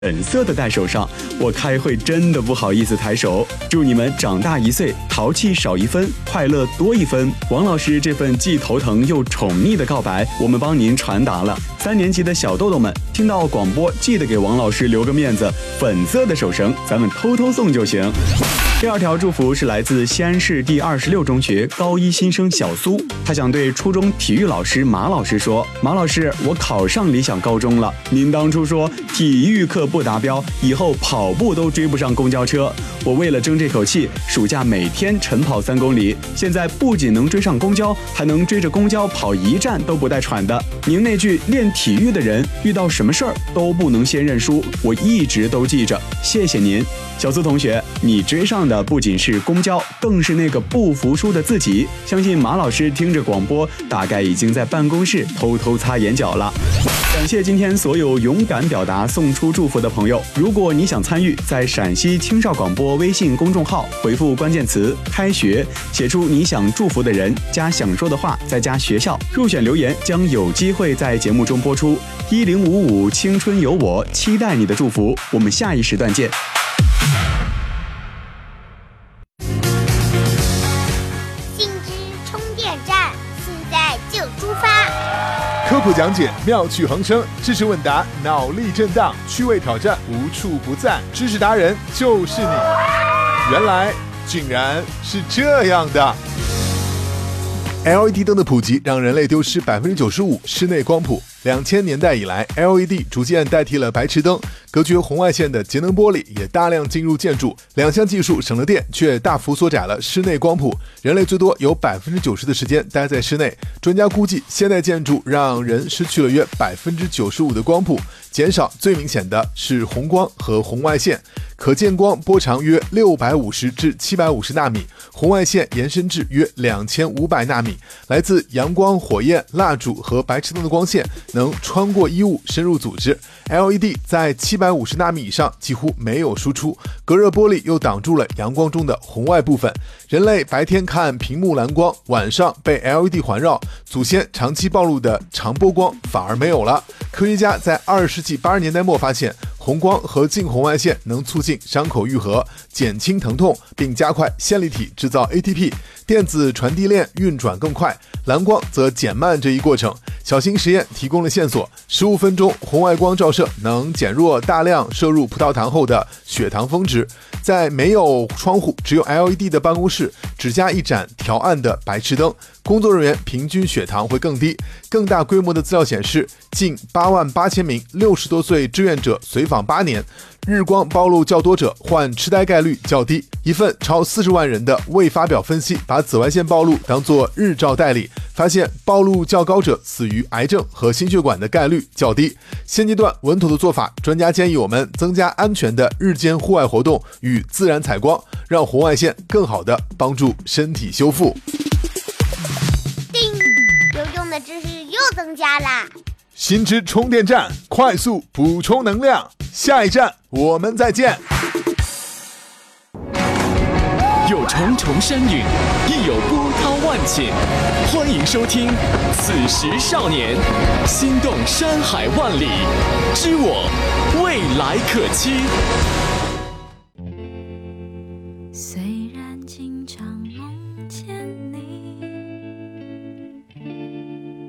粉色的戴手上，我开会真的不好意思抬手。祝你们长大1岁，淘气少1分，快乐多1分。王老师这份既头疼又宠溺的告白，我们帮您传达了。3年级的小豆豆们，听到广播记得给王老师留个面子，粉色的手绳咱们偷偷送就行。第2条祝福是来自西安市第26中学高1新生小苏，他想对初中体育老师马老师说：马老师，我考上理想高中了，您当初说体育课不达标，以后跑步都追不上公交车。我为了争这口气，暑假每天晨跑3公里，现在不仅能追上公交，还能追着公交跑1站都不带喘的。您那句练体育的人遇到什么事儿都不能先认输，我一直都记着，谢谢您。小苏同学，你追上的不仅是公交，更是那个不服输的自己。相信马老师听着广播，大概已经在办公室偷偷擦眼角了。感谢今天所有勇敢表达送出祝福的朋友。如果你想参与，在陕西青少广播微信公众号回复关键词开学，写出你想祝福的人加想说的话，再加学校，入选留言将有机会在节目中播出。1055青春有我，期待你的祝福，我们下一时段见。 科普讲解，妙趣横生；知识问答，脑力震荡；趣味挑战，无处不在。知识达人就是你，原来竟然是这样的。LED 灯的普及让人类丢失95%室内光谱。2000年代以来 ，LED 逐渐代替了白炽灯，隔绝红外线的节能玻璃也大量进入建筑。两项技术省了电，却大幅缩窄了室内光谱。人类最多有90%的时间待在室内。专家估计，现代建筑让人失去了约95%的光谱，减少最明显的是红光和红外线。可见光波长约650至750纳米，红外线延伸至约2500纳米。来自阳光、火焰、蜡烛和白炽灯的光线能穿过衣物深入组织。LED 在750纳米以上几乎没有输出，隔热玻璃又挡住了阳光中的红外部分。人类白天看屏幕蓝光，晚上被 LED 环绕，祖先长期暴露的长波光反而没有了。科学家在20世纪80年代末发现，红光和近红外线能促进伤口愈合，减轻疼痛，并加快线粒体制造 ATP， 电子传递链运转更快。蓝光则减慢这一过程。小型实验提供了线索，15分钟红外光照射能减弱大量摄入葡萄糖后的血糖峰值。在没有窗户只有 LED 的办公室，只加一盏调暗的白炽灯，工作人员平均血糖会更低。更大规模的资料显示，近88000名60多岁志愿者随访8年，日光暴露较多者患痴呆概率较低。一份超40万人的未发表分析，把紫外线暴露当作日照代理，发现暴露较高者死于癌症和心血管的概率较低。现阶段稳妥的做法，专家建议我们增加安全的日间户外活动与自然采光，让红外线更好地帮助身体修复。 叮，有用的知识又增加啦！ 新知充电站，快速补充能量。下一站我们再见。 有重重山岭，亦有波涛万顷。欢迎收听《此时少年》，心动山海万里，知我未来可期。